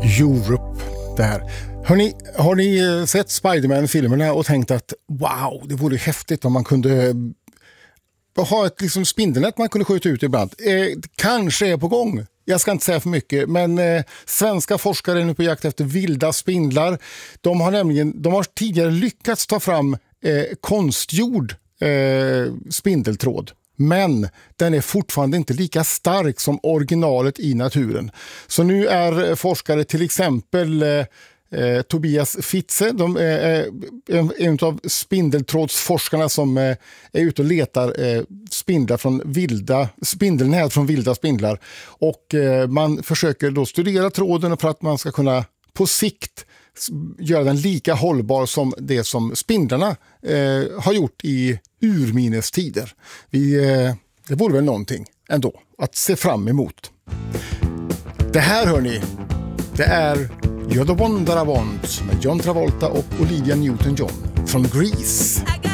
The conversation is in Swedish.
Europe där. Har ni sett Spider-Man-filmerna och tänkt att wow, det vore häftigt om man kunde ha ett liksom spindelnät man kunde skjuta ut ibland. Kanske är på gång. Jag ska inte säga för mycket, men svenska forskare är nu på jakt efter vilda spindlar. De har tidigare lyckats ta fram konstgjord spindeltråd. Men den är fortfarande inte lika stark som originalet i naturen. Så nu är forskare till exempel Tobias Fitze, de är en av spindeltrådsforskarna som är ute och letar spindelnät från vilda spindlar. Och man försöker då studera tråden för att man ska kunna på sikt göra den lika hållbar som det som spindlarna har gjort i urminnes-tider. Det vore väl någonting ändå att se fram emot. Det här hör ni, det är You're the One That I Want med John Travolta och Olivia Newton-John från Grease.